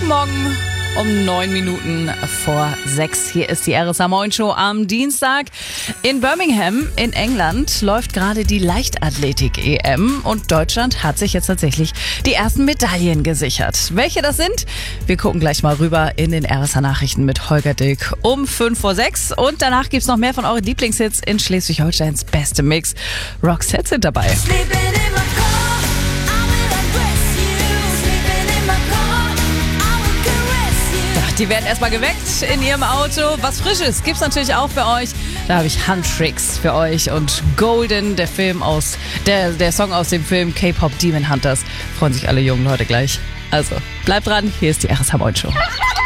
Guten Morgen. Um 9 Minuten vor 6. Hier ist die RSA Moin Show am Dienstag. In Birmingham in England läuft gerade die Leichtathletik-EM und Deutschland hat sich jetzt tatsächlich die ersten Medaillen gesichert. Welche das sind? Wir gucken gleich mal rüber in den RSA Nachrichten mit Holger Dilk um 5 vor 6. Und danach gibt's noch mehr von euren Lieblingshits in Schleswig-Holsteins beste Mix. Roxette sind dabei. Die werden erstmal geweckt in ihrem Auto. Was Frisches gibt's natürlich auch für euch. Da habe ich Handtricks für euch und Golden, der Song aus dem Film K-Pop Demon Hunters. Freuen sich alle jungen Leute gleich. Also, bleibt dran, hier ist die RSA Moin Show.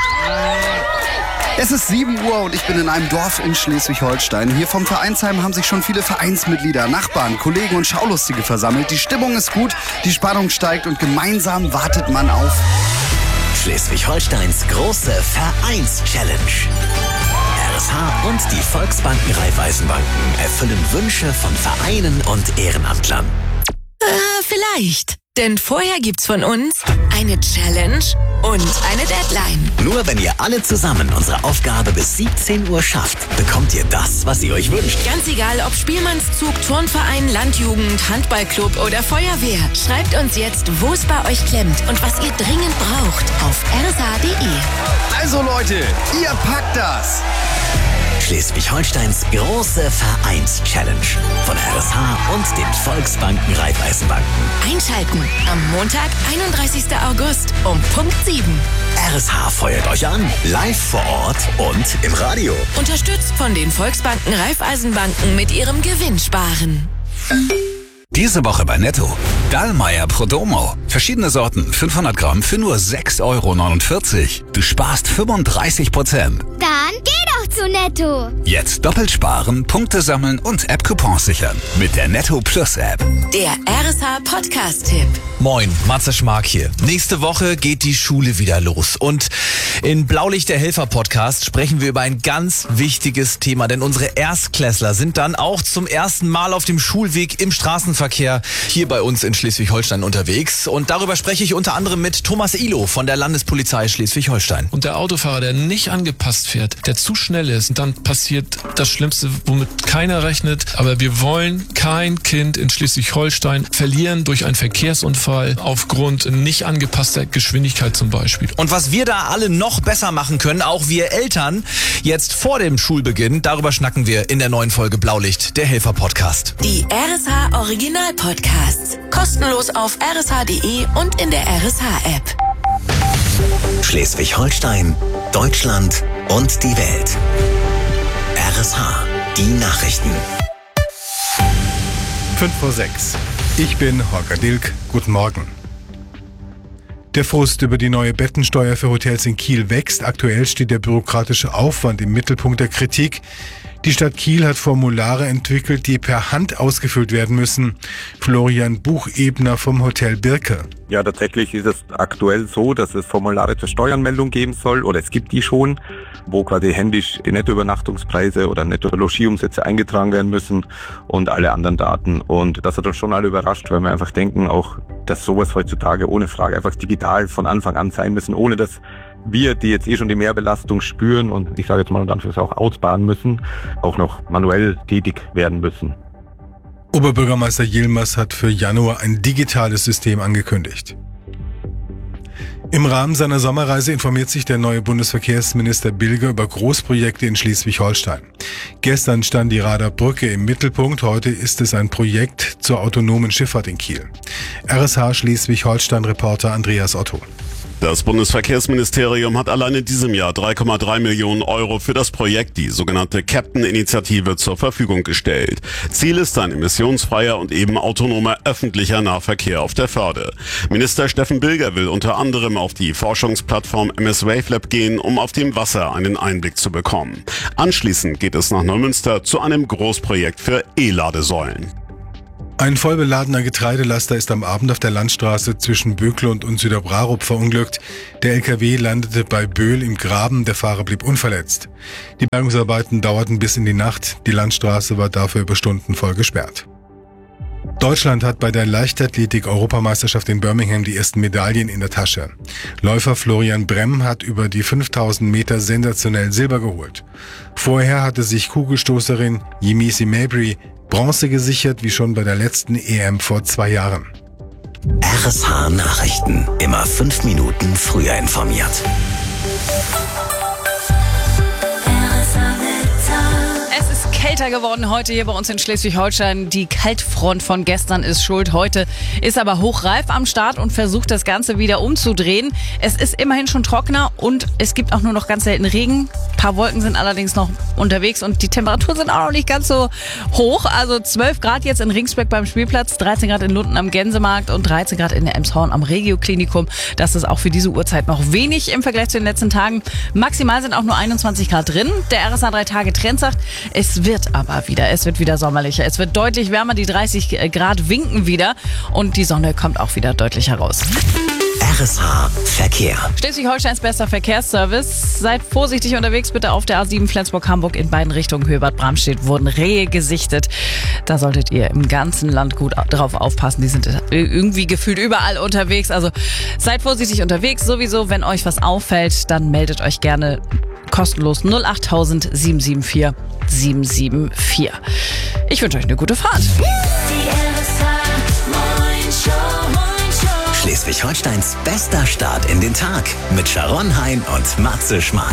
Es ist 7 Uhr und ich bin in einem Dorf in Schleswig-Holstein. Hier vom Vereinsheim haben sich schon viele Vereinsmitglieder, Nachbarn, Kollegen und Schaulustige versammelt. Die Stimmung ist gut, die Spannung steigt und gemeinsam wartet man auf Schleswig-Holsteins große Vereins-Challenge. RSH und die Volksbanken Raiffeisenbanken erfüllen Wünsche von Vereinen und Ehrenamtlern. Vielleicht. Denn vorher gibt's von uns eine Challenge und eine Deadline. Nur wenn ihr alle zusammen unsere Aufgabe bis 17 Uhr schafft, bekommt ihr das, was ihr euch wünscht. Ganz egal, ob Spielmannszug, Turnverein, Landjugend, Handballclub oder Feuerwehr. Schreibt uns jetzt, wo es bei euch klemmt und was ihr dringend braucht auf rsa.de. Also Leute, ihr packt das! Schleswig-Holsteins große Vereins-Challenge von RSH und den Volksbanken Raiffeisenbanken. Einschalten am Montag, 31. August um Punkt 7. RSH feuert euch an, live vor Ort und im Radio. Unterstützt von den Volksbanken Raiffeisenbanken mit ihrem Gewinnsparen. Diese Woche bei Netto. Dallmayr Prodomo. Verschiedene Sorten, 500 Gramm für nur 6,49 €. Du sparst 35%. Dann geh doch zu Netto. Jetzt doppelt sparen, Punkte sammeln und App-Coupons sichern. Mit der Netto Plus App. Der RSH Podcast-Tipp. Moin, Matze Schmark hier. Nächste Woche geht die Schule wieder los. Und in Blaulicht der Helfer Podcast sprechen wir über ein ganz wichtiges Thema. Denn unsere Erstklässler sind dann auch zum ersten Mal auf dem Schulweg im Straßenverkehr hier bei uns in Schleswig-Holstein unterwegs. Und darüber spreche ich unter anderem mit Thomas Ihlow von der Landespolizei Schleswig-Holstein. Und der Autofahrer, der nicht angepasst fährt, der zu schnell ist, und dann passiert das Schlimmste, womit keiner rechnet. Aber wir wollen kein Kind in Schleswig-Holstein verlieren durch einen Verkehrsunfall aufgrund nicht angepasster Geschwindigkeit zum Beispiel. Und was wir da alle noch besser machen können, auch wir Eltern, jetzt vor dem Schulbeginn, darüber schnacken wir in der neuen Folge Blaulicht, der Helfer Podcast. Die RSH Original Podcasts. Kostenlos auf rsh.de und in der RSH-App. Schleswig-Holstein, Deutschland und die Welt. RSH, die Nachrichten. 5 vor 6. Ich bin Holger Dilk. Guten Morgen. Der Frust über die neue Bettensteuer für Hotels in Kiel wächst. Aktuell steht der bürokratische Aufwand im Mittelpunkt der Kritik. Die Stadt Kiel hat Formulare entwickelt, die per Hand ausgefüllt werden müssen. Florian Buchebner vom Hotel Birke. Ja, tatsächlich ist es aktuell so, dass es Formulare zur Steuernmeldung geben soll, oder es gibt die schon, wo quasi händisch die Nettoübernachtungspreise oder Netto-Logieumsätze eingetragen werden müssen und alle anderen Daten. Und das hat uns schon alle überrascht, weil wir einfach denken auch, dass sowas heutzutage ohne Frage einfach digital von Anfang an sein müssen, ohne dass wir, die jetzt schon die Mehrbelastung spüren und ich sage jetzt mal und Anführungszeichen auch ausbaden müssen, auch noch manuell tätig werden müssen. Oberbürgermeister Yilmaz hat für Januar ein digitales System angekündigt. Im Rahmen seiner Sommerreise informiert sich der neue Bundesverkehrsminister Bilger über Großprojekte in Schleswig-Holstein. Gestern stand die Rader Brücke im Mittelpunkt, heute ist es ein Projekt zur autonomen Schifffahrt in Kiel. RSH Schleswig-Holstein-Reporter Andreas Otto. Das Bundesverkehrsministerium hat allein in diesem Jahr 3,3 Millionen € für das Projekt, die sogenannte Captain-Initiative, zur Verfügung gestellt. Ziel ist ein emissionsfreier und eben autonomer öffentlicher Nahverkehr auf der Förde. Minister Steffen Bilger will unter anderem auf die Forschungsplattform MS Wavelab gehen, um auf dem Wasser einen Einblick zu bekommen. Anschließend geht es nach Neumünster zu einem Großprojekt für E-Ladesäulen. Ein vollbeladener Getreidelaster ist am Abend auf der Landstraße zwischen Böklund und Süderbrarup verunglückt. Der LKW landete bei Böhl im Graben, der Fahrer blieb unverletzt. Die Bergungsarbeiten dauerten bis in die Nacht, die Landstraße war dafür über Stunden voll gesperrt. Deutschland hat bei der Leichtathletik-Europameisterschaft in Birmingham die ersten Medaillen in der Tasche. Läufer Florian Bremm hat über die 5000 Meter sensationell Silber geholt. Vorher hatte sich Kugelstoßerin Yemisi Mabry Bronze gesichert, wie schon bei der letzten EM vor 2 Jahren. RSH Nachrichten. Immer 5 Minuten früher informiert. Es ist kälter geworden heute hier bei uns in Schleswig-Holstein. Die Kaltfront von gestern ist schuld. Heute ist aber hochreif am Start und versucht das Ganze wieder umzudrehen. Es ist immerhin schon trockener und es gibt auch nur noch ganz selten Regen. Ein paar Wolken sind allerdings noch unterwegs und die Temperaturen sind auch noch nicht ganz so hoch. Also 12 Grad jetzt in Ringsbeck beim Spielplatz, 13 Grad in Lunden am Gänsemarkt und 13 Grad in der Emshorn am Regio-Klinikum. Das ist auch für diese Uhrzeit noch wenig im Vergleich zu den letzten Tagen. Maximal sind auch nur 21 Grad drin. Der RSA 3-Tage-Trend sagt, es wird wieder sommerlicher. Es wird deutlich wärmer, die 30 Grad winken wieder und die Sonne kommt auch wieder deutlich heraus. RSH Verkehr. Schleswig-Holsteins bester Verkehrsservice. Seid vorsichtig unterwegs, bitte auf der A7 Flensburg-Hamburg in beiden Richtungen Höbert-Bramstedt wurden Rehe gesichtet. Da solltet ihr im ganzen Land gut drauf aufpassen. Die sind irgendwie gefühlt überall unterwegs. Also seid vorsichtig unterwegs. Sowieso, wenn euch was auffällt, dann meldet euch gerne kostenlos 08000 774 774. Ich wünsche euch eine gute Fahrt. Schleswig-Holsteins bester Start in den Tag mit Sharon Hein und Matze Schmark.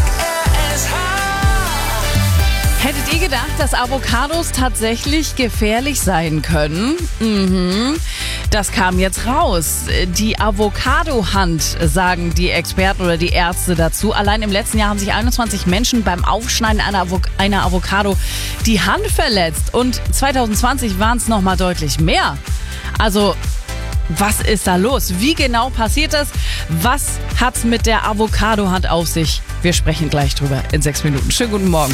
Hättet ihr gedacht, dass Avocados tatsächlich gefährlich sein können? Das kam jetzt raus. Die Avocado-Hand, sagen die Experten oder die Ärzte dazu. Allein im letzten Jahr haben sich 21 Menschen beim Aufschneiden einer Avocado die Hand verletzt. Und 2020 waren es nochmal deutlich mehr. Also, was ist da los? Wie genau passiert das? Was hat's mit der Avocado-Hand auf sich? Wir sprechen gleich drüber in 6 Minuten. Schönen guten Morgen.